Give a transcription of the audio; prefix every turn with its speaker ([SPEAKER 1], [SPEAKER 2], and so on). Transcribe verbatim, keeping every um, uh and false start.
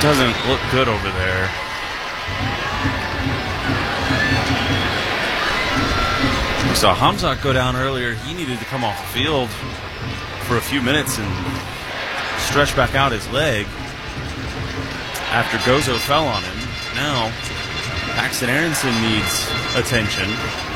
[SPEAKER 1] Doesn't look good over there. We saw Hamzat go down earlier. He needed to come off the field for a few minutes and stretch back out his leg after Gozo fell on him. Now, Paxton Aronson needs attention.